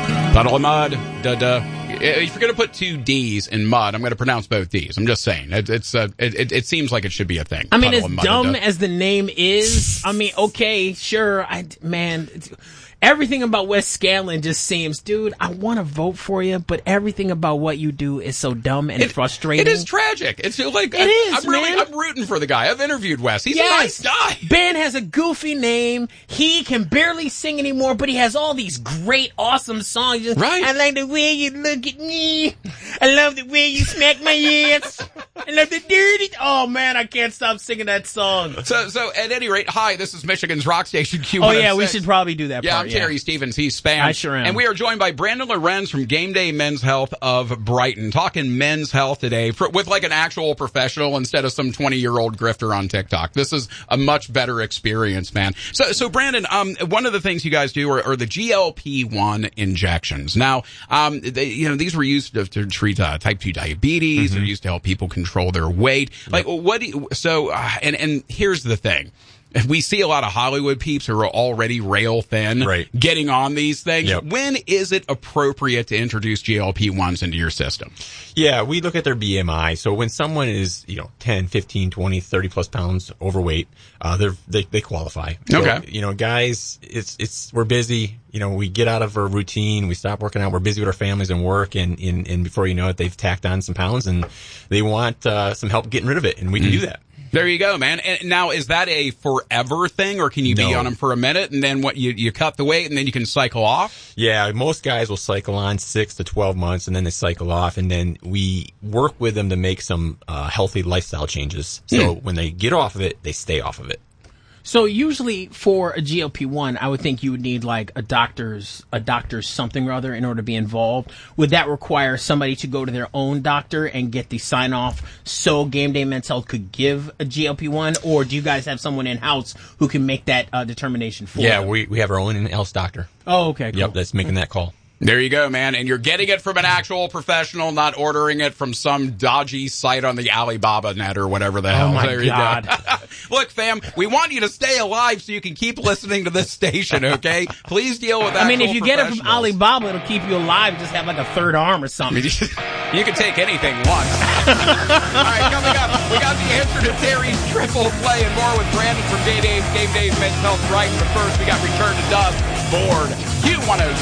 Puddle of mud. If you're going to put two D's in mud, I'm going to pronounce both D's. I'm just saying. It seems like it should be a thing. I mean, as dumb as the name is, I mean, okay, sure. Everything about Wes Scanlon just seems, dude, I want to vote for you, but everything about what you do is so dumb and frustrating. It is tragic. It's like, I'm rooting for the guy. I've interviewed Wes. He's a nice guy. Ben has a goofy name. He can barely sing anymore, but he has all these great, awesome songs. Right. I like the way you look at me. I love the way you smack my ass. I love the dirty. Oh, man, I can't stop singing that song. So at any rate, hi, this is Michigan's Rock Station Q106. Oh, yeah, we should probably do that part. I'm Terry Stevens. He's Spam. I sure am. And we are joined by Brandon Lorenz from Game Day Men's Health of Brighton. Talking men's health today with like an actual professional instead of some 20-year-old grifter on TikTok. This is a much better experience, man. So Brandon, one of the things you guys do are the GLP-1 injections. Now, these were used to treat type 2 diabetes. Mm-hmm. They're used to help people control their weight. Like, and here's the thing. We see a lot of Hollywood peeps who are already rail thin getting on these things. Yep. When is it appropriate to introduce GLP-1s into your system? Yeah, we look at their BMI. So when someone is, 10, 15, 20, 30 plus pounds overweight, they qualify. So, Okay. Guys, we're busy. We get out of our routine. We stop working out. We're busy with our families and work. And before you know it, they've tacked on some pounds and they want some help getting rid of it. And we can do that. There you go, man. And now, is that a forever thing, or can you be on them for a minute and then you cut the weight and then you can cycle off? Yeah, most guys will cycle on 6 to 12 months and then they cycle off, and then we work with them to make some healthy lifestyle changes. So when they get off of it, they stay off of it. So usually for a GLP-1, I would think you would need like a doctor's something or other in order to be involved. Would that require somebody to go to their own doctor and get the sign off so Game Day Men's Health could give a GLP-1, or do you guys have someone in house who can make that determination for them? We have our own in-house doctor. Oh, okay, cool. Yep, that's making that call. There you go, man. And you're getting it from an actual professional, not ordering it from some dodgy site on the Alibaba net or whatever the hell. Oh, my there God. You go. Look, fam, we want you to stay alive so you can keep listening to this station, okay? Please deal with that. I mean, if you get it from Alibaba, it'll keep you alive. Just have like a third arm or something. You can take anything once. All right, coming up, we got the answer to Terry's triple play and more with Brandon from Game Day Men's Health Brighton. But first, we got Return to Dust, Bored, Q106.